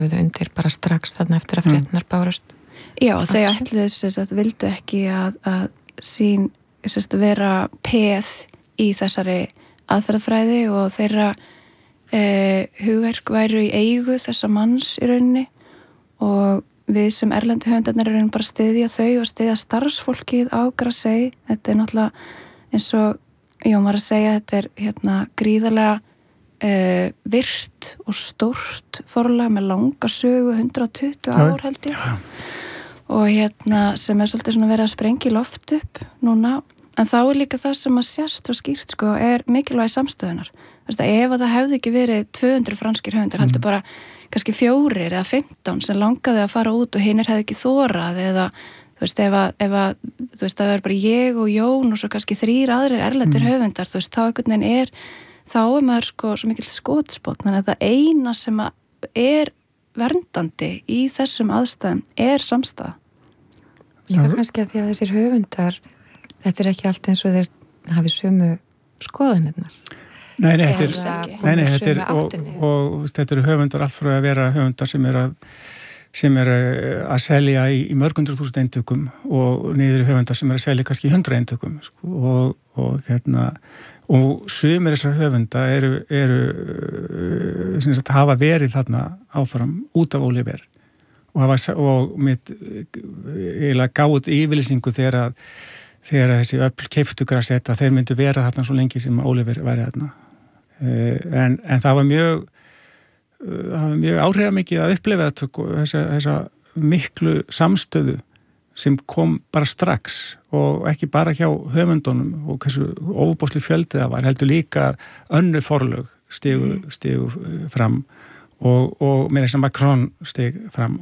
undir bara strax þarna eftir að fréttinar bárust. Já, þau ætluðu þess að vildu ekki að sín vera peð í þessari aðferðafræði og þeirra hugverk væru í eigu þessa manns í rauninni og við sem erlendu höfundarnir erum bara styðja þau og styðja starfsfólkið á Grasey. Þetta náttúrulega eins og Jón var að segja, þetta gríðarlega virt og stórt forlag með langa sögu, 120 ár held ég. Og sem svolítið svona verið að sprengja í loft upp núna, en þá líka það sem að sést og skýrt mikilvægi samstöðunar. Ef það hefði ekki verið 200 franskir höfundar, heldur bara kannski 4 eða 15 sem langaði að fara út og hinir hefði ekki þorað eða ef það er bara ég og Jón og svo kannski 3 aðrir erlendir höfundar, þá einhvern veginn þá maður svo mikill skotspott, þannig að það eina sem er verndandi í þessum aðstæðum er samstaða. Líka kannski að því að þessir höfundar, þetta er ekki allt eins og þeir hafi sömu skoðanirnar. Nei, þetta eru höfundar allt frá að vera höfundar sem er að selja í mörg 100.000 eintökum og niður höfundar sem er að selja kannski 100 eintökum og sumir þessar höfunda eru hafa verið þarna áfram út af Oliver og mitt eiginlega gáð yfirlýsingu þegar þessi öll keyptu Grasey að þeir myndu vera þarna svo lengi sem Oliver væri þarna en það var mjög áhrifamikið að upplifa þessa miklu samstöðu sem kom bara strax og ekki bara hjá höfundunum og hversu ofboðsleg fjöldi það var, heldur líka önnur forlög stigu fram og með þess að Macron stig fram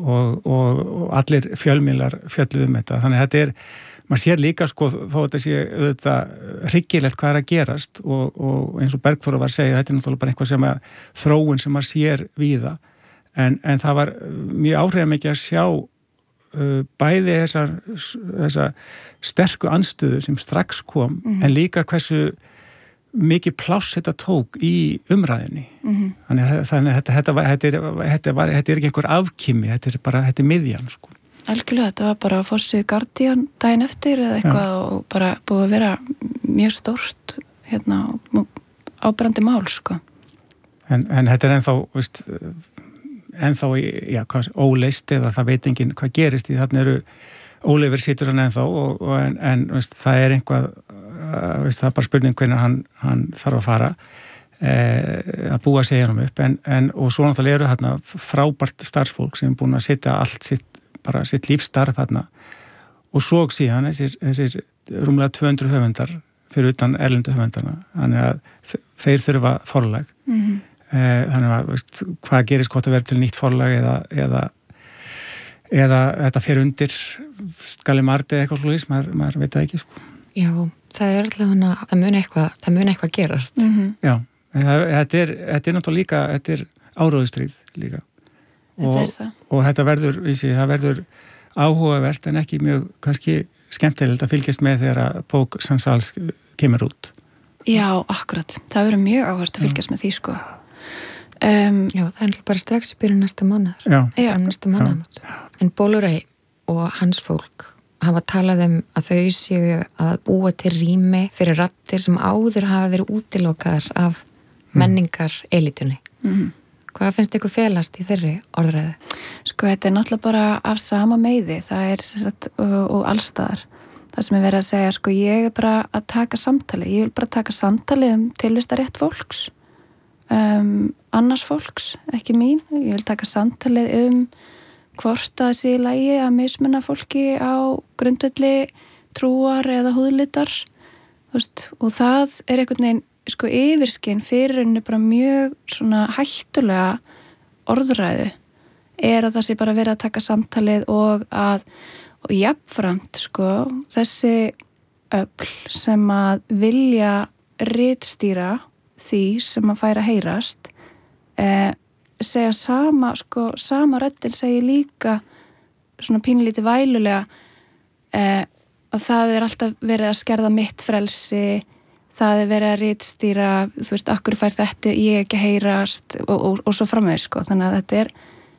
og allir fjölmiðlar fjölluðu þetta, þannig að þetta maður sér líka þó þetta sé auðvitað hryggilegt hvað er að gerast og eins og Bergþóra var að segja, þetta er náttúrulega bara eitthvað sem þróun sem maður sér víða en það var mjög áhrifamikið að sjá bæði þessa sterku andstöðu sem strax kom en líka hversu mikið pláss þetta tók í umræðinni þannig að þetta er ekki einhver afkimi, þetta er miðjan Algjörlega, þetta var bara að forsíðu Guardian daginn eftir eða eitthvað og bara búið að vera mjög stórt áberandi mál en þetta er ennþá óleist eða það veit enginn hvað gerist í þarna eru Oliver situr hann ennþá en það er einhvað það er bara spurning hvernig hann þarf að fara að búa að segja hann upp og svo náttúrulega eru þarna frábært starfsfólk sem er búin að setja allt sitt lífsstarf þarna og svo síðan þessir rúmlega 200 höfundar fyrir utan erlendu höfundarna þannig að þeir þurfa forlag þannig að hvað gerist hvort að vera til nýtt forlag eða þetta fer undir Gallimard eða eitthvað slúðis, maður veit það ekki Já, það er alltaf það mun eitthvað gerast Já, þetta er náttúrulega líka þetta er áróðustríð líka og þetta verður áhugavert en ekki mjög kannski skemmtilegt að fylgjast með þegar bók Sansals kemur út Já, akkurat, það verður mjög áhugavert að fylgjast með því Já, það er bara strax í byrjun næsta mánaðar en Bollorey og hans fólk hafa talað að þau séu að búa til rými fyrir raddir sem áður hafa verið útilokaðar af menningar elitunni Hvað finnst ykkur felast í þeirri orðræðu? Þetta er náttúrulega bara af sama meiði, það er og allstaðar. Það sem er verið að segja, ég er bara að taka samtali, ég vil bara taka samtali tilvistarétt fólks, annars fólks, ekki mín. Ég vil taka samtali hvort það sé í lagi að mismunna fólki á grundvelli trúar eða húðlitar, og það er einhvern veginn yfirskinn fyrir henni bara mjög svona hættulega orðræðu er að það sé bara verið að taka samtalið og jafnframt þessi öfl sem að vilja ritstýra því sem að færa heyrast segja sama röddin segir líka svona pínlítið vælulega að það er alltaf verið að skerða mitt frelsi það er verið að ritstýra, akkur fær þetta ég ekki heyrast og svo framvegis, þannig að þetta er